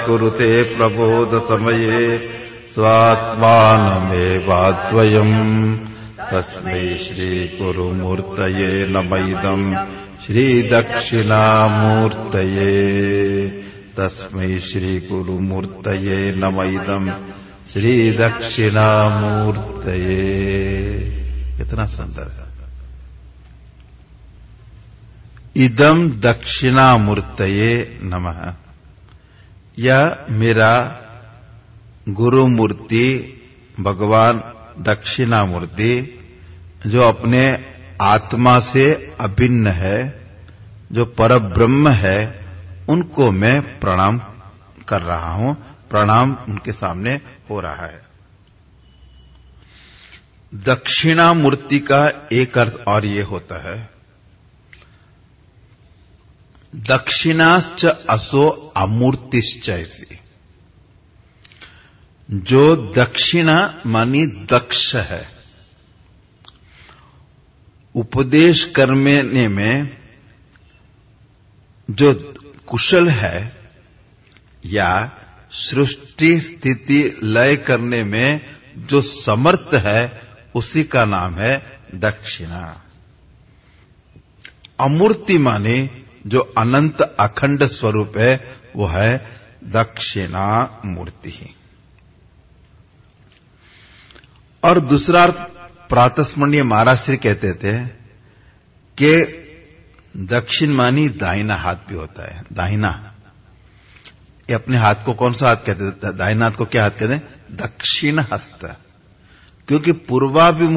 कुरुते प्रबोध समये स्वात्मानमेवाद्वयम् तस्मै श्री गुरुमूर्तये नमः इदम् श्री दक्षिणामूर्तये तस्मै श्री गुरुमूर्तये नमः इदम् श्री दक्षिणामूर्तये। कितना सुंदर है। इदम दक्षिणामूर्तये नमः। यह मेरा गुरु मूर्ति भगवान दक्षिणामूर्ति जो अपने आत्मा से अभिन्न है, जो परब्रह्म है, उनको मैं प्रणाम कर रहा हूं। प्रणाम उनके सामने हो रहा है। दक्षिणामूर्ति का एक अर्थ और ये होता है, दक्षिणाश्च असो अमूर्तिश्च ऐसी। जो दक्षिणा मानी दक्ष है, उपदेश करने में जो कुशल है या सृष्टि स्थिति लय करने में जो समर्थ है, उसी का नाम है दक्षिणा। अमूर्ति माने जो अनंत अखंड स्वरूप है, वो है दक्षिणा मूर्ति। और दूसरा अर्थ प्रातस्मरणीय महाराज श्री कहते थे कि दक्षिण मानी दाहिना हाथ भी होता है। दाहिना, ये अपने हाथ को कौन सा हाथ कहते थे? दाहिना हाथ को क्या हाथ कहते हैं? दक्षिण हस्त। क्योंकि पूर्वाभिमुख